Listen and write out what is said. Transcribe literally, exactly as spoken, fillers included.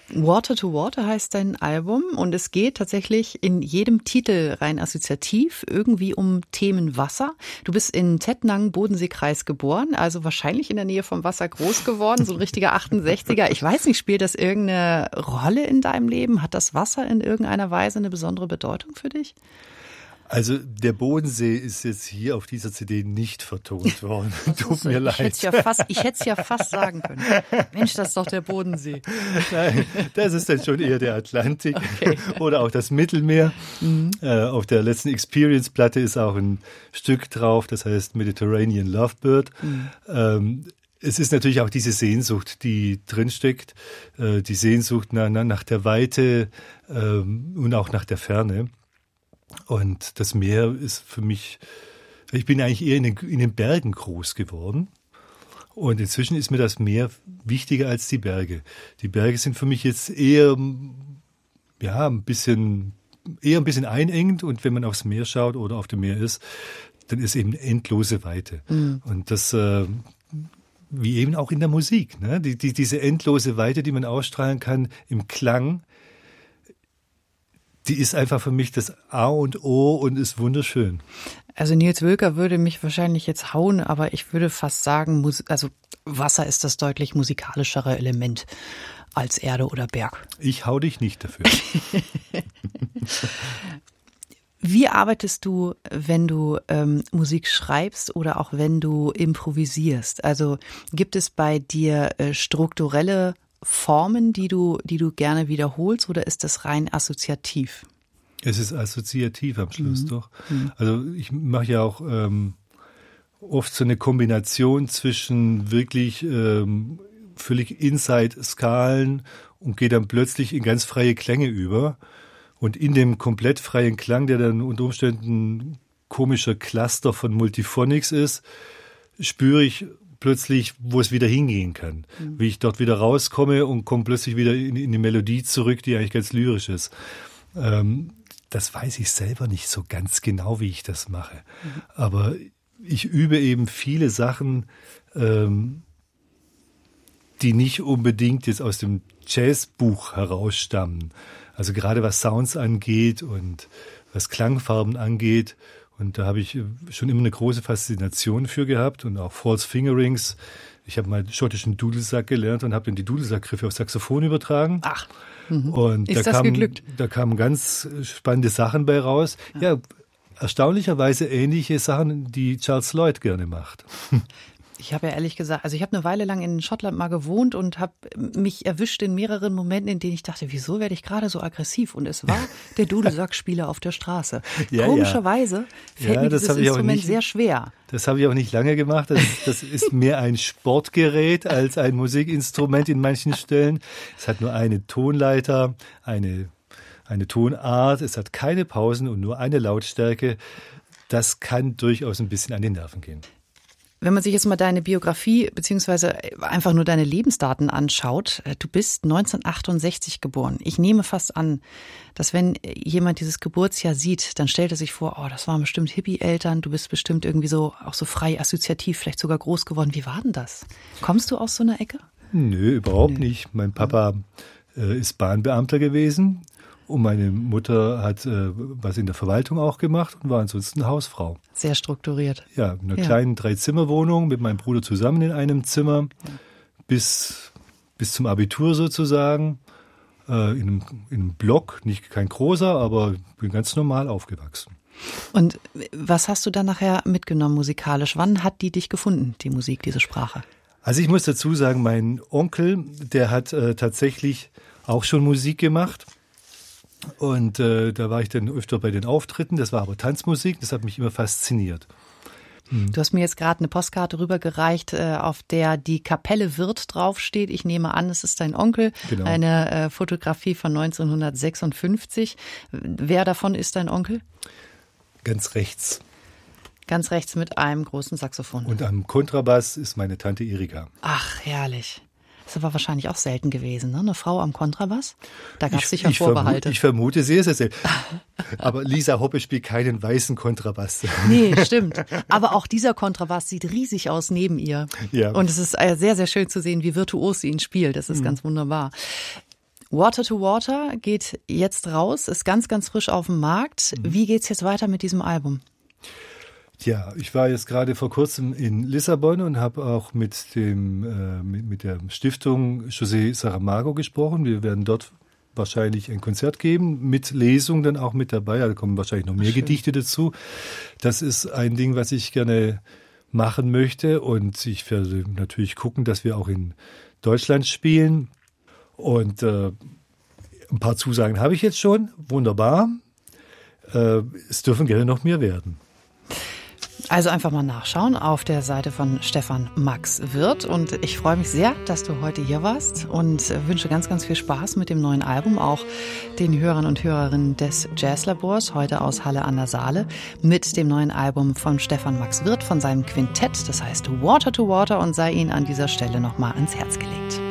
Water to Water heißt dein Album und es geht tatsächlich in jedem Titel rein assoziativ irgendwie um Themen Wasser. Du bist in Tettnang, Bodenseekreis geboren, also wahrscheinlich in der Nähe vom Wasser groß geworden, so ein richtiger achtundsechziger. Ich weiß nicht, spielt das irgendeine Rolle in deinem Leben? Hat das Wasser in irgendeiner Weise eine besondere Bedeutung für dich? Also der Bodensee ist jetzt hier auf dieser C D nicht vertont worden. Tut mir leid. Ich hätte es ja fast, ich hätte es ja fast sagen können. Mensch, das ist doch der Bodensee. Nein, das ist dann schon eher der Atlantik okay. oder auch das Mittelmeer. Mhm. Äh, auf der letzten Experience-Platte ist auch ein Stück drauf, das heißt Mediterranean Lovebird. Mhm. Ähm, es ist natürlich auch diese Sehnsucht, die drinsteckt, äh, die Sehnsucht nach, nach der Weite ähm, und auch nach der Ferne. Und das Meer ist für mich, ich bin eigentlich eher in den, in den Bergen groß geworden. Und inzwischen ist mir das Meer wichtiger als die Berge. Die Berge sind für mich jetzt eher, ja, ein bisschen, eher ein bisschen einengend. Und wenn man aufs Meer schaut oder auf dem Meer ist, dann ist eben endlose Weite. Mhm. Und das, äh, wie eben auch in der Musik, ne? Die, die, diese endlose Weite, die man ausstrahlen kann im Klang, die ist einfach für mich das A und O und ist wunderschön. Also Nils Wölker würde mich wahrscheinlich jetzt hauen, aber ich würde fast sagen, also Wasser ist das deutlich musikalischere Element als Erde oder Berg. Ich hau dich nicht dafür. Wie arbeitest du, wenn du ähm, Musik schreibst oder auch wenn du improvisierst? Also gibt es bei dir äh, strukturelle Formen, die du, die du gerne wiederholst, oder ist das rein assoziativ? Es ist assoziativ am Schluss, mhm. doch. Mhm. Also ich mache ja auch ähm, oft so eine Kombination zwischen wirklich ähm, völlig Inside-Skalen und gehe dann plötzlich in ganz freie Klänge über. Und in dem komplett freien Klang, der dann unter Umständen ein komischer Cluster von Multiphonics ist, spüre ich plötzlich, wo es wieder hingehen kann. Mhm. Wie ich dort wieder rauskomme und komme plötzlich wieder in, in die Melodie zurück, die eigentlich ganz lyrisch ist. Ähm, das weiß ich selber nicht so ganz genau, wie ich das mache. Mhm. Aber ich übe eben viele Sachen, ähm, die nicht unbedingt jetzt aus dem Jazzbuch herausstammen. Also gerade was Sounds angeht und was Klangfarben angeht. Und da habe ich schon immer eine große Faszination für gehabt und auch False Fingerings. Ich habe mal schottischen Dudelsack gelernt und habe dann die Dudelsackgriffe auf Saxophon übertragen. Ach, mhm. Und ist da das kam, geglückt? Da kamen ganz spannende Sachen bei raus. Ja. ja, erstaunlicherweise ähnliche Sachen, die Charles Lloyd gerne macht. Ich habe ja ehrlich gesagt, also ich habe eine Weile lang in Schottland mal gewohnt und habe mich erwischt in mehreren Momenten, in denen ich dachte, wieso werde ich gerade so aggressiv? Und es war der Dudelsackspieler auf der Straße. Ja, Komischerweise ja. fällt ja, mir dieses Instrument nicht, sehr schwer. Das habe ich auch nicht lange gemacht. Das, das ist mehr ein Sportgerät als ein Musikinstrument in manchen Stellen. Es hat nur eine Tonleiter, eine, eine Tonart, es hat keine Pausen und nur eine Lautstärke. Das kann durchaus ein bisschen an die Nerven gehen. Wenn man sich jetzt mal deine Biografie beziehungsweise einfach nur deine Lebensdaten anschaut, du bist neunzehnhundertachtundsechzig geboren. Ich nehme fast an, dass wenn jemand dieses Geburtsjahr sieht, dann stellt er sich vor, oh, das waren bestimmt Hippie-Eltern, du bist bestimmt irgendwie so auch so frei assoziativ, vielleicht sogar groß geworden. Wie war denn das? Kommst du aus so einer Ecke? Nö, überhaupt Nö. nicht. Mein Papa äh, ist Bahnbeamter gewesen. Und meine Mutter hat äh, was in der Verwaltung auch gemacht und war ansonsten Hausfrau. Sehr strukturiert. Ja, in einer ja. kleinen Dreizimmerwohnung mit meinem Bruder zusammen in einem Zimmer ja. bis, bis zum Abitur sozusagen. Äh, in, einem, in einem Block, nicht kein großer, aber bin ganz normal aufgewachsen. Und was hast du dann nachher mitgenommen musikalisch? Wann hat die dich gefunden, die Musik, diese Sprache? Also ich muss dazu sagen, mein Onkel, der hat äh, tatsächlich auch schon Musik gemacht. Und äh, da war ich dann öfter bei den Auftritten. Das war aber Tanzmusik, das hat mich immer fasziniert. Mhm. Du hast mir jetzt gerade eine Postkarte rübergereicht, äh, auf der die Kapelle Wirth draufsteht. Ich nehme an, es ist dein Onkel. Genau. Eine äh, Fotografie von neunzehnhundertsechsundfünfzig. Wer davon ist dein Onkel? Ganz rechts. Ganz rechts mit einem großen Saxophon. Und am Kontrabass ist meine Tante Erika. Ach, herrlich. Das war wahrscheinlich auch selten gewesen, ne? Eine Frau am Kontrabass? Da gab es sicher ich Vorbehalte. Vermute, ich vermute sehr, sehr selten. Aber Lisa Hoppe spielt keinen weißen Kontrabass. Nee, stimmt. Aber auch dieser Kontrabass sieht riesig aus neben ihr. Ja. Und es ist sehr, sehr schön zu sehen, wie virtuos sie ihn spielt. Das ist mhm. ganz wunderbar. Water to Water geht jetzt raus, ist ganz, ganz frisch auf dem Markt. Wie geht's jetzt weiter mit diesem Album? Ja, ich war jetzt gerade vor kurzem in Lissabon und habe auch mit dem äh, mit, mit der Stiftung José Saramago gesprochen. Wir werden dort wahrscheinlich ein Konzert geben, mit Lesung dann auch mit dabei. Da kommen wahrscheinlich noch mehr Schön. Gedichte dazu. Das ist ein Ding, was ich gerne machen möchte. Und ich werde natürlich gucken, dass wir auch in Deutschland spielen. Und äh, ein paar Zusagen habe ich jetzt schon. Wunderbar. Äh, es dürfen gerne noch mehr werden. Also einfach mal nachschauen auf der Seite von Stefan Max Wirth. Und ich freue mich sehr, dass du heute hier warst und wünsche ganz, ganz viel Spaß mit dem neuen Album. Auch den Hörern und Hörerinnen des Jazzlabors, heute aus Halle an der Saale, mit dem neuen Album von Stefan Max Wirth, von seinem Quintett. Das heißt Water to Water und sei Ihnen an dieser Stelle nochmal ans Herz gelegt.